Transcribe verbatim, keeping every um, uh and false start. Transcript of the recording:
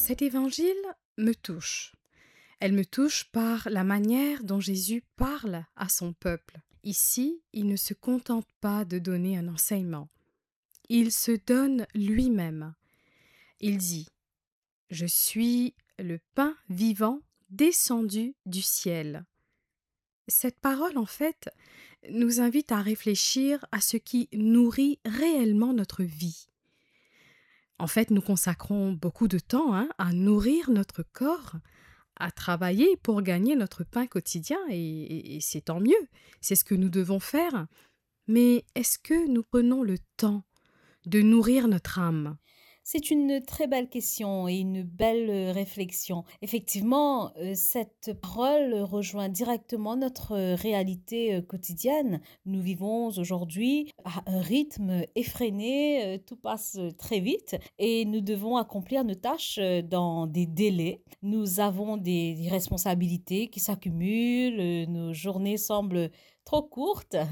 Cet évangile me touche. Elle me touche par la manière dont Jésus parle à son peuple. Ici, il ne se contente pas de donner un enseignement. Il se donne lui-même. Il dit: Je suis le pain vivant descendu du ciel. Cette parole, en fait, nous invite à réfléchir à ce qui nourrit réellement notre vie. En fait, nous consacrons beaucoup de temps hein, à nourrir notre corps, à travailler pour gagner notre pain quotidien, et, et- et c'est tant mieux, c'est ce que nous devons faire. Mais est-ce que nous prenons le temps de nourrir notre âme? C'est une très belle question et une belle euh, réflexion. Effectivement, euh, cette parole rejoint directement notre euh, réalité euh, quotidienne. Nous vivons aujourd'hui à un rythme effréné, euh, tout passe euh, très vite et nous devons accomplir nos tâches euh, dans des délais. Nous avons des responsabilités qui s'accumulent, euh, nos journées semblent trop courtes